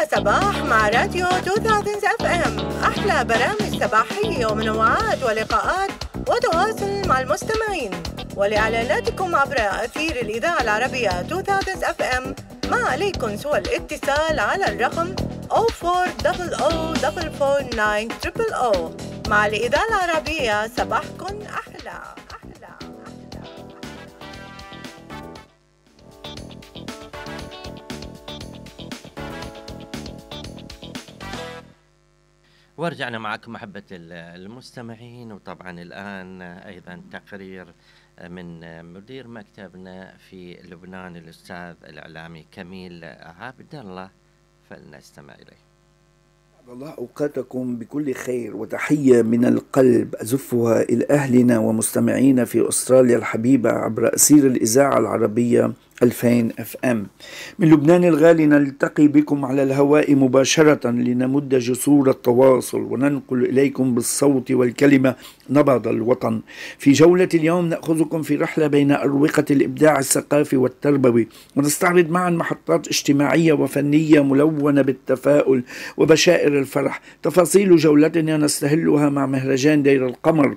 أحلى صباح مع راديو 2000 اف ام، أحلى برامج صباحية ومنوعات ولقاءات وتواصل مع المستمعين. ولإعلاناتكم عبر أثير الإذاعة العربية 2000 اف ام ما عليكم سوى الاتصال على الرقم 0400449000. مع الإذاعة العربية صباحكم أحلى. ورجعنا معكم محبة المستمعين، وطبعا الآن أيضا تقرير من مدير مكتبنا في لبنان الأستاذ الإعلامي كميل عبد الله، فلنستمع إليه. الله أوقاتكم بكل خير وتحية من القلب أزفها إلى أهلنا ومستمعينا في أستراليا الحبيبة عبر أثير الإذاعة العربية 2000 اف ام. من لبنان الغالي نلتقي بكم على الهواء مباشرة لنمد جسور التواصل وننقل إليكم بالصوت والكلمة نبض الوطن. في جولة اليوم نأخذكم في رحلة بين أروقة الإبداع الثقافي والتربوي، ونستعرض معا محطات اجتماعية وفنية ملونة بالتفاؤل وبشائر الفرح. تفاصيل جولتنا نستهلها مع مهرجان دير القمر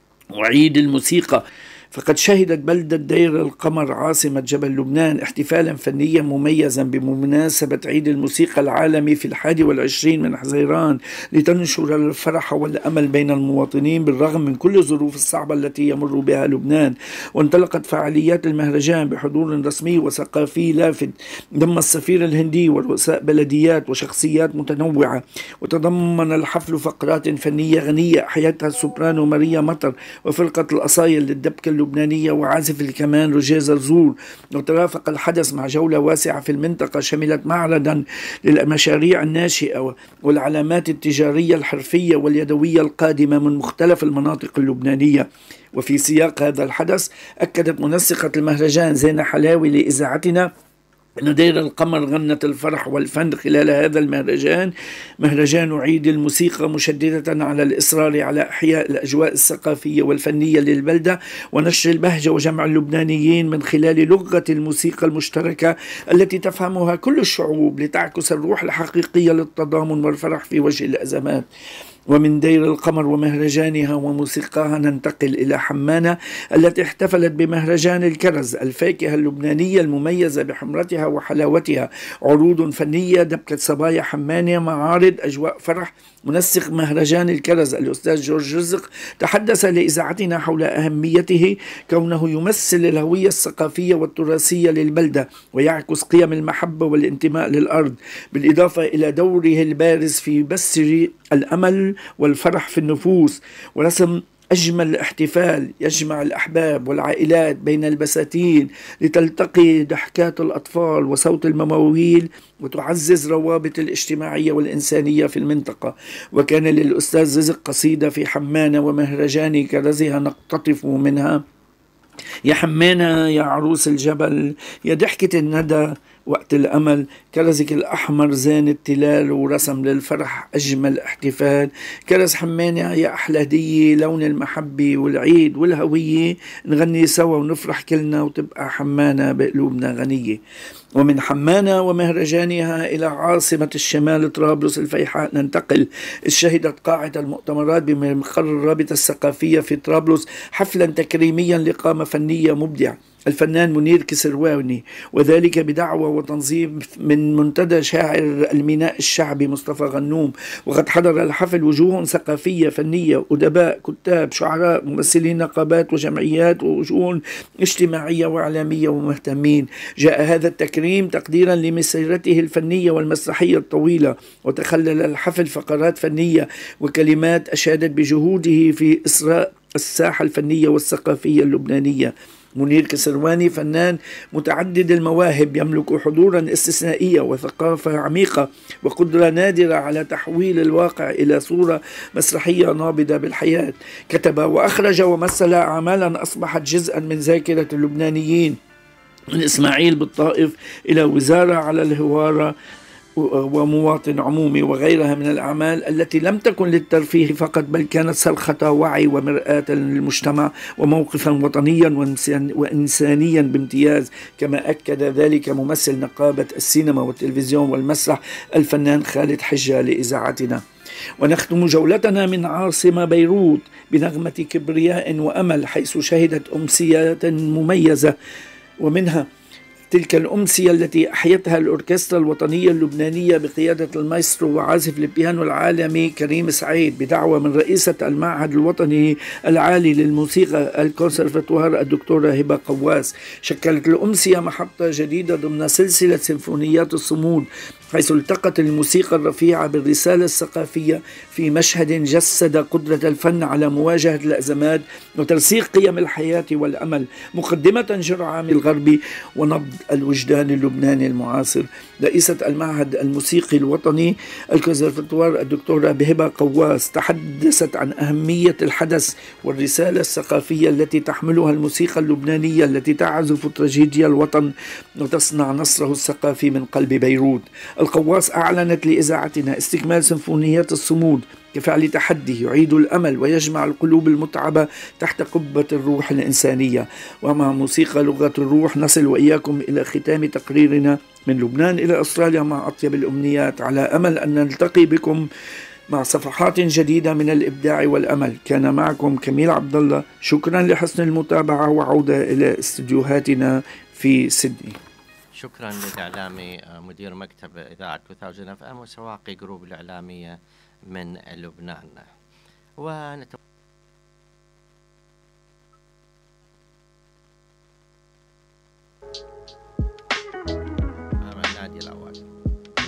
وعيد الموسيقى، فقد شهدت بلدة دير القمر عاصمة جبل لبنان احتفالا فنيا مميزا بمناسبة عيد الموسيقى العالمي في 21 من حزيران، لتنشر الفرح والأمل بين المواطنين بالرغم من كل الظروف الصعبة التي يمر بها لبنان. وانطلقت فعاليات المهرجان بحضور رسمي وثقافي لافت ضم السفير الهندي ورؤساء بلديات وشخصيات متنوعة، وتضمن الحفل فقرات فنية غنية أحيتها السوبرانو ماريا مطر وفرقة الأصايل للدبكة اللبنانية وعازف الكمان روجيه زرزور. وترافق الحدث مع جولة واسعة في المنطقة شملت معرضا للمشاريع الناشئة والعلامات التجارية الحرفية واليدوية القادمة من مختلف المناطق اللبنانية. وفي سياق هذا الحدث أكدت منسقة المهرجان زينة حلاوي لإذاعتنا أن دير القمر غنت الفرح والفن خلال هذا المهرجان، مهرجان عيد الموسيقى، مشددة على الإصرار على إحياء الأجواء الثقافية والفنية للبلدة ونشر البهجة وجمع اللبنانيين من خلال لغة الموسيقى المشتركة التي تفهمها كل الشعوب لتعكس الروح الحقيقية للتضامن والفرح في وجه الأزمات. ومن دير القمر ومهرجانها وموسيقاها ننتقل إلى حمانة التي احتفلت بمهرجان الكرز، الفاكهة اللبنانية المميزة بحمرتها وحلاوتها. عروض فنية، دبكة صبايا حمانة، معارض، أجواء فرح. منسق مهرجان الكرز الأستاذ جورج رزق تحدث لإذاعتنا حول أهميته كونه يمثل الهوية الثقافية والتراثية للبلدة ويعكس قيم المحبة والانتماء للأرض، بالإضافة إلى دوره البارز في بث الأمل والفرح في النفوس ورسم أجمل احتفال يجمع الأحباب والعائلات بين البساتين لتلتقي ضحكات الأطفال وصوت المواويل وتعزز روابط الاجتماعية والإنسانية في المنطقة. وكان للأستاذ رزق قصيدة في حمانة ومهرجان كرزها نقتطف منها: يا حمانة يا عروس الجبل، يا ضحكة الندى وقت الأمل، كرزك الأحمر زين التلال ورسم للفرح أجمل احتفال. كرز حمانة يا أحلى هدية، لون المحبة والعيد والهوية، نغني سوا ونفرح كلنا وتبقى حمانة بقلوبنا غنية. ومن حمانة ومهرجانها إلى عاصمة الشمال طرابلس الفيحاء ننتقل. شهدت قاعة المؤتمرات بمقر الرابطة الثقافية في طرابلس حفلا تكريميا لقامة فنية مبدع الفنان منير كسرواني، وذلك بدعوة وتنظيم من منتدى شاعر الميناء الشعبي مصطفى غنوم. وقد حضر الحفل وجوه ثقافية فنية، أدباء، كتاب، شعراء، ممثلين نقابات وجمعيات، ووجوه اجتماعية وإعلامية ومهتمين. جاء هذا التكريم تقديرا لمسيرته الفنية والمسرحية الطويلة، وتخلل الحفل فقرات فنية وكلمات أشادت بجهوده في إسراء الساحة الفنية والثقافية اللبنانية. منير كسرواني فنان متعدد المواهب، يملك حضورا استثنائية وثقافة عميقة وقدرة نادرة على تحويل الواقع إلى صورة مسرحية نابضة بالحياة. كتب وأخرج ومثل أعمالا أصبحت جزءا من ذاكرة اللبنانيين، من إسماعيل بالطائف إلى وزارة على الهوارة ومواطن عمومي وغيرها من الأعمال التي لم تكن للترفيه فقط، بل كانت صرخة وعي ومرآة للمجتمع وموقفا وطنيا وإنسانيا بامتياز، كما أكد ذلك ممثل نقابة السينما والتلفزيون والمسرح الفنان خالد حجة لإذاعتنا. ونختم جولتنا من عاصمة بيروت بنغمة كبرياء وأمل، حيث شهدت أمسيات مميزة، ومنها تلك الأمسية التي أحيتها الأوركسترا الوطنية اللبنانية بقيادة المايسترو وعازف البيانو العالمي كريم سعيد بدعوة من رئيسة المعهد الوطني العالي للموسيقى الكونسرفتوار الدكتورة هبة قواس. شكلت الأمسية محطة جديدة ضمن سلسلة سيمفونيات الصمود، حيث التقت الموسيقى الرفيعة بالرسالة الثقافية في مشهد جسد قدرة الفن على مواجهة الأزمات وترسيخ قيم الحياة والأمل، مقدمة جرعة من الغربي ونبض الوجدان اللبناني المعاصر. رئيسة المعهد الموسيقي الوطني الكونسرفتوار الدكتورة هبة قواس تحدثت عن أهمية الحدث والرسالة الثقافية التي تحملها الموسيقى اللبنانية التي تعزف تراجيديا الوطن وتصنع نصره الثقافي من قلب بيروت. القواس أعلنت لإذاعتنا استكمال سيمفونيات الصمود كفعل تحدي يعيد الأمل ويجمع القلوب المتعبة تحت قبة الروح الإنسانية. ومع موسيقى لغة الروح نصل وإياكم إلى ختام تقريرنا من لبنان إلى أستراليا مع أطيب الأمنيات، على أمل أن نلتقي بكم مع صفحات جديدة من الإبداع والأمل. كان معكم كميل عبد الله، شكرا لحسن المتابعة، وعودة إلى استديوهاتنا في سيدني. شكرا للإعلامي مدير مكتب إذاعة 2000 FM وسواقي جروب الإعلامية من لبنان.